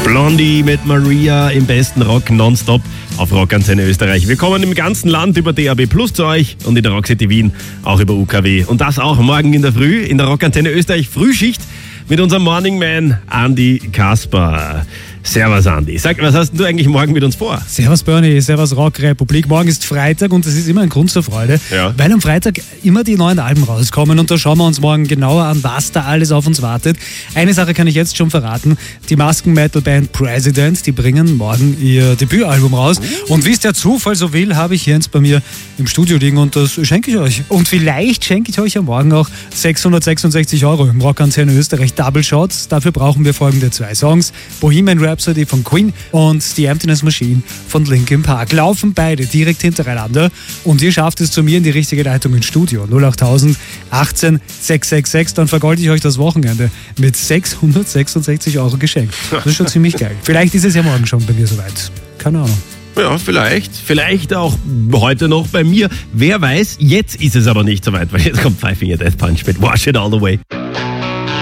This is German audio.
Blondie mit Maria im besten Rock nonstop auf Rockantenne Österreich. Wir kommen im ganzen Land über DAB+ zu euch und in der Rock City Wien auch über UKW. Und das auch morgen in der Früh in der Rockantenne Österreich Frühschicht mit unserem Morning Man Andi Kasper. Servus Andi. Sag, was hast du eigentlich morgen mit uns vor? Servus Bernie, servus Rockrepublik. Morgen ist Freitag und das ist immer ein Grund zur Freude, weil am Freitag immer die neuen Alben rauskommen und da schauen wir uns morgen genauer an, was da alles auf uns wartet. Eine Sache kann ich jetzt schon verraten, die Masken-Metal-Band President, die bringen morgen ihr Debütalbum raus und wie es der Zufall so will, habe ich hier jetzt bei mir im Studio liegen und das schenke ich euch. Und vielleicht schenke ich euch ja morgen auch 666 € im Rockantenne Österreich Double Shots. Dafür brauchen wir folgende 2 Songs. Bohemian Rhapsody von Queen und The Emptiness Machine von Linkin Park. Laufen beide direkt hintereinander und ihr schafft es zu mir in die richtige Leitung ins Studio. 08000 18 666, dann vergolde ich euch das Wochenende mit 666 € geschenkt. Das ist schon ziemlich geil. Vielleicht ist es ja morgen schon bei mir soweit. Keine Ahnung. Ja, vielleicht auch heute noch bei mir. Wer weiß, jetzt ist es aber nicht soweit, weil jetzt kommt Five Finger Death Punch mit Wash It All Away.